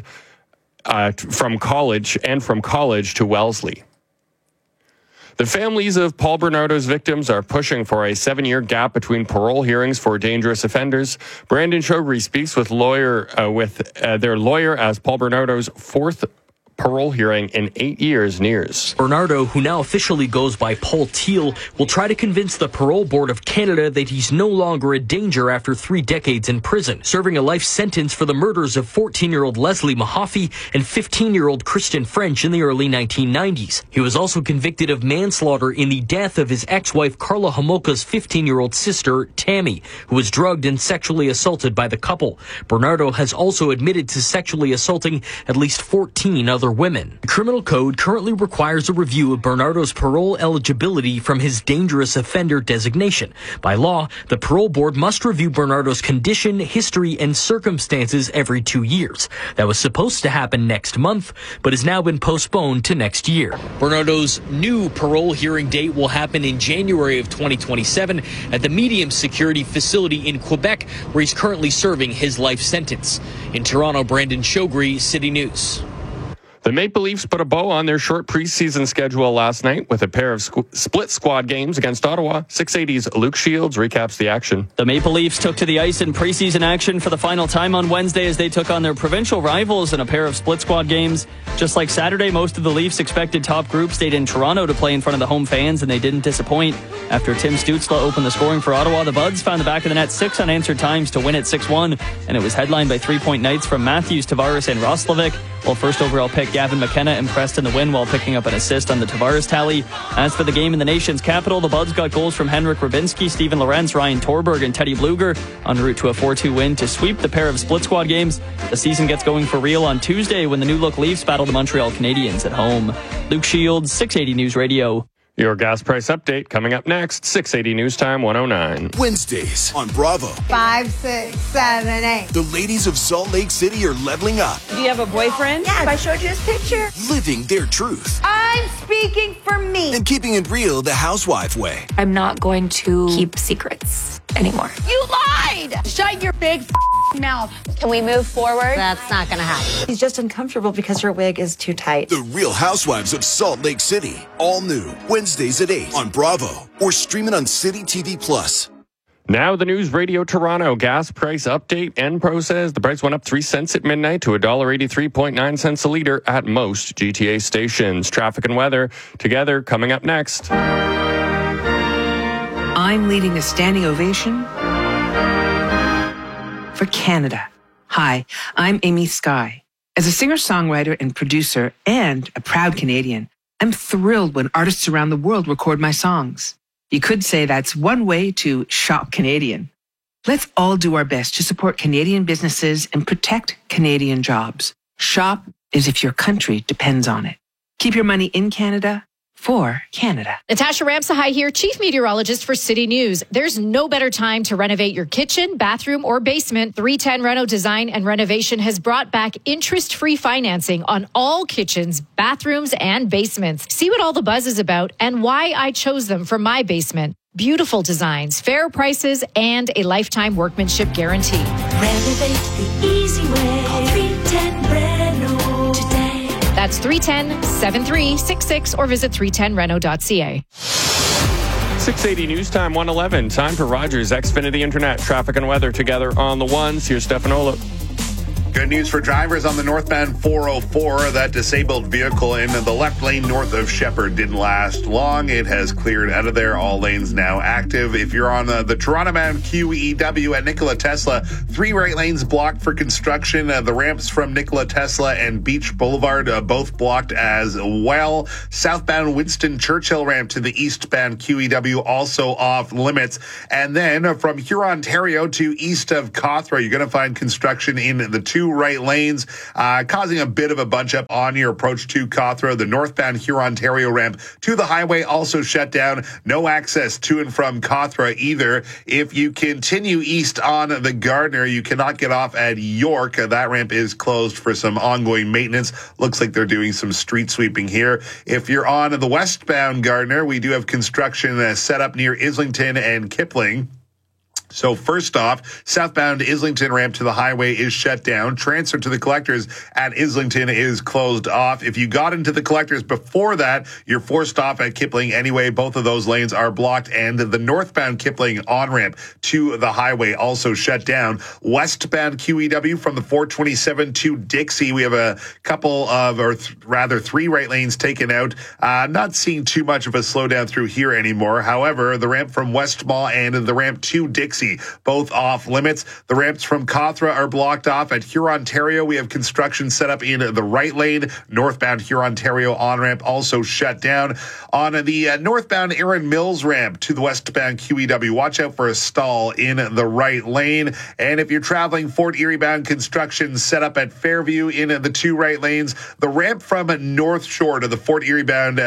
from College to Wellesley. The families of Paul Bernardo's victims are pushing for a 7-year gap between parole hearings for dangerous offenders. Brandon Chogri speaks with their lawyer as Paul Bernardo's 4th parole hearing in 8 years nears. Bernardo, who now officially goes by Paul Teal, will try to convince the Parole Board of Canada that he's no longer a danger after 3 decades in prison, serving a life sentence for the murders of 14-year-old Leslie Mahaffey and 15-year-old Kristen French in the early 1990s. He was also convicted of manslaughter in the death of his ex-wife Carla Homolka's 15-year-old sister, Tammy, who was drugged and sexually assaulted by the couple. Bernardo has also admitted to sexually assaulting at least 14 other women. The criminal code currently requires a review of Bernardo's parole eligibility from his dangerous offender designation. By law, the parole board must review Bernardo's condition, history, and circumstances every 2 years. That was supposed to happen next month, but has now been postponed to next year. Bernardo's new parole hearing date will happen in January of 2027 at the medium security facility in Quebec, where he's currently serving his life sentence. In Toronto, Brandon Chogri, City News. The Maple Leafs put a bow on their short preseason schedule last night with a pair of split squad games against Ottawa. 680's Luke Shields recaps the action. The Maple Leafs took to the ice in preseason action for the final time on Wednesday as they took on their provincial rivals in a pair of split squad games. Just like Saturday, most of the Leafs' expected top group stayed in Toronto to play in front of the home fans, and they didn't disappoint. After Tim Stützle opened the scoring for Ottawa, the Buds found the back of the net 6 unanswered times to win it 6-1, and it was headlined by 3-point nights from Matthews, Tavares, and Roslovic, while first overall pick Gavin McKenna impressed in the win while picking up an assist on the Tavares tally. As for the game in the nation's capital, the Buds got goals from Henrik Rubinski, Steven Lorentz, Ryan Torberg, and Teddy Bluger en route to a 4-2 win to sweep the pair of split squad games. The season gets going for real on Tuesday when the new look Leafs battle the Montreal Canadiens at home. Luke Shields, 680 News Radio. Your gas price update coming up next, 680 News Time 109. Wednesdays on Bravo. 5, 6, 7, 8. The ladies of Salt Lake City are leveling up. Do you have a boyfriend? Yes, I showed you his picture. Living their truth. I'm speaking for me. And keeping it real the housewife way. I'm not going to keep secrets anymore. You lied! Shut your big mouth. Can we move forward? That's not going to happen. He's just uncomfortable because your wig is too tight. The Real Housewives of Salt Lake City. All new. Wednesdays at 8 on Bravo. Or stream it on City TV Plus. Now the News Radio Toronto gas price update and process. The price went up 3 cents at midnight to $1.83.9 a litre at most GTA stations. Traffic and weather together coming up next. I'm leading a standing ovation for Canada. Hi, I'm Amy Skye. As a singer-songwriter and producer and a proud Canadian, I'm thrilled when artists around the world record my songs. You could say that's one way to shop Canadian. Let's all do our best to support Canadian businesses and protect Canadian jobs. Shop as if your country depends on it. Keep your money in Canada for Canada. Natasha Ramsahai here, Chief Meteorologist for City News. There's no better time to renovate your kitchen, bathroom, or basement. 310 Reno Design and Renovation has brought back interest-free financing on all kitchens, bathrooms, and basements. See what all the buzz is about and why I chose them for my basement. Beautiful designs, fair prices, and a lifetime workmanship guarantee. Renovate the easy way. Call 310 Reno today. That's 310-7366 or visit 310reno.ca. 680 News Time 111. Time for Rogers Xfinity Internet. Traffic and weather together on the ones. Here's Stefanola. Good news for drivers on the northbound 404. That disabled vehicle in the left lane north of Shepherd didn't last long. It has cleared out of there. All lanes now active. If you're on the Toronto-bound QEW at Nikola Tesla, 3 right lanes blocked for construction. The ramps from Nikola Tesla and Beach Boulevard both blocked as well. Southbound Winston Churchill ramp to the eastbound QEW also off limits. And then from Huron, Ontario to east of Cawthra, you're going to find construction in the 2 right lanes, causing a bit of a bunch up on your approach to Cawthra. The northbound Huron, Ontario ramp to the highway also shut down. No access to and from Cawthra either. If you continue east on the Gardner, you cannot get off at York. That ramp is closed for some ongoing maintenance. Looks like they're doing some street sweeping here. If you're on the westbound Gardner, we do have construction set up near Islington and Kipling. So first off, southbound Islington ramp to the highway is shut down. Transfer to the collectors at Islington is closed off. If you got into the collectors before that, you're forced off at Kipling anyway. Both of those lanes are blocked, and the northbound Kipling on-ramp to the highway also shut down. Westbound QEW from the 427 to Dixie, we have a couple of, or rather 3 right lanes taken out. Not seeing too much of a slowdown through here anymore. However, the ramp from West Mall and the ramp to Dixie, both off limits. The ramps from Cawthra are blocked off. At Huron, Ontario, we have construction set up in the right lane. Northbound Huron, Ontario on-ramp also shut down. On the northbound Erin Mills ramp to the westbound QEW, watch out for a stall in the right lane. And if you're traveling Fort Erie bound, construction set up at Fairview in the 2 right lanes. The ramp from North Shore to the Fort Erie bound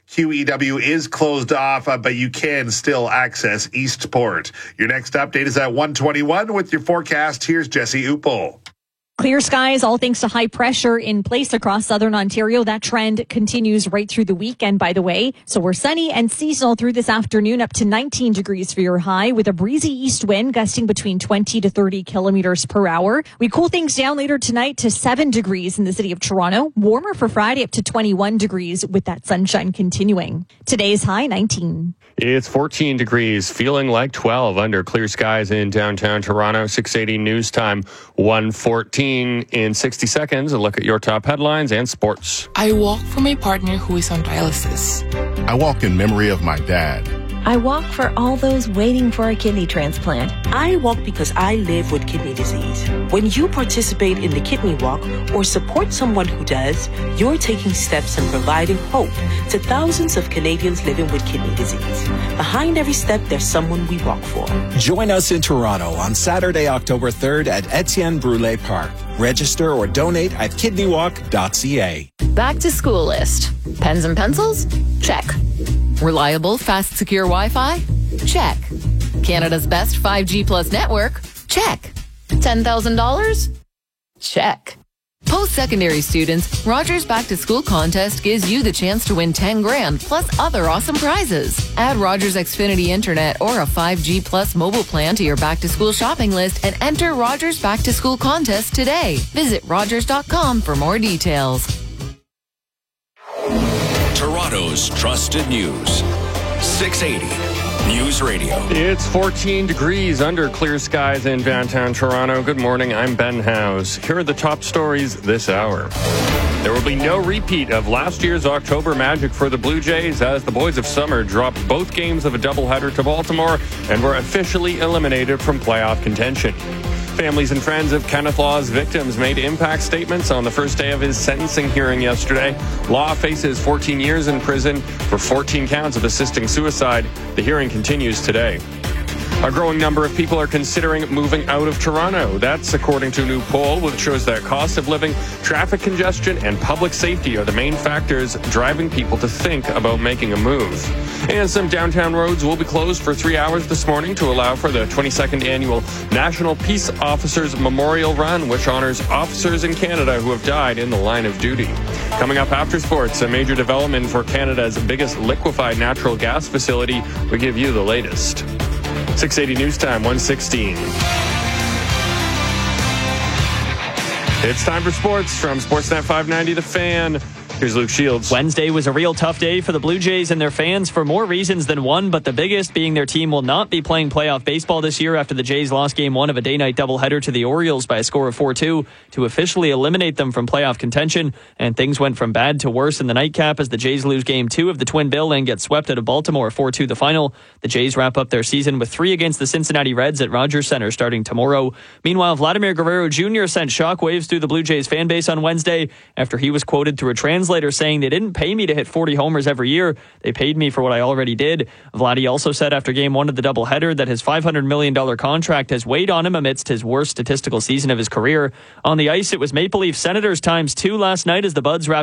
QEW is closed off, but you can still access Eastport. Your next update is at 1:21 with your forecast. Here's Jesse Uppel. Clear skies, all thanks to high pressure in place across southern Ontario. That trend continues right through the weekend, by the way. So we're sunny and seasonal through this afternoon, up to 19 degrees for your high, with a breezy east wind gusting between 20 to 30 kilometers per hour. We cool things down later tonight to 7 degrees in the city of Toronto. Warmer for Friday, up to 21 degrees with that sunshine continuing. Today's high, 19. It's 14 degrees, feeling like 12 under clear skies in downtown Toronto. 680 News Time, 1:14 in 60 seconds. A look at your top headlines and sports. I walk for my partner who is on dialysis. I walk in memory of my dad. I walk for all those waiting for a kidney transplant. I walk because I live with kidney disease. When you participate in the Kidney Walk or support someone who does, you're taking steps and providing hope to thousands of Canadians living with kidney disease. Behind every step, there's someone we walk for. Join us in Toronto on Saturday, October 3rd at Etienne Brule Park. Register or donate at kidneywalk.ca. Back to school list. Pens and pencils? Check. Reliable, fast, secure Wi-Fi? Check. Canada's best 5G plus network? Check. $10,000? Check. Post-secondary students, Rogers Back to School contest gives you the chance to win 10 grand plus other awesome prizes. Add Rogers Xfinity Internet or a 5G plus mobile plan to your back to school shopping list and enter Rogers Back to School contest today. Visit Rogers.com for more details. Toronto's trusted news. 680 News Radio. It's 14 degrees under clear skies in downtown Toronto. Good morning, I'm Ben House. Here are the top stories this hour. There will be no repeat of last year's October magic for the Blue Jays as the Boys of Summer dropped both games of a doubleheader to Baltimore and were officially eliminated from playoff contention. Families and friends of Kenneth Law's victims made impact statements on the first day of his sentencing hearing yesterday. Law faces 14 years in prison for 14 counts of assisting suicide. The hearing continues today. A growing number of people are considering moving out of Toronto. That's according to a new poll, which shows that cost of living, traffic congestion, and public safety are the main factors driving people to think about making a move. And some downtown roads will be closed for 3 hours this morning to allow for the 22nd annual National Peace Officers Memorial Run, which honors officers in Canada who have died in the line of duty. Coming up after sports, a major development for Canada's biggest liquefied natural gas facility. We give you the latest. 680 News Time, 1:16. It's time for sports from Sportsnet 590 The Fan. Here's Luke Shields. Wednesday was a real tough day for the Blue Jays and their fans for more reasons than one, but the biggest being their team will not be playing playoff baseball this year after the Jays lost game 1 of a day-night doubleheader to the Orioles by a score of 4-2 to officially eliminate them from playoff contention, and things went from bad to worse in the nightcap as the Jays lose game 2 of the Twin Bill and get swept out of Baltimore 4-2 the final. The Jays wrap up their season with 3 against the Cincinnati Reds at Rogers Center starting tomorrow. Meanwhile, Vladimir Guerrero Jr. sent shockwaves through the Blue Jays fan base on Wednesday after he was quoted through a translator saying they didn't pay me to hit 40 homers every year. They paid me for what I already did. Vladdy also said after game 1 of the doubleheader that his $500 million contract has weighed on him amidst his worst statistical season of his career. On the ice, it was Maple Leaf Senators ×2 last night as the Buds wrapped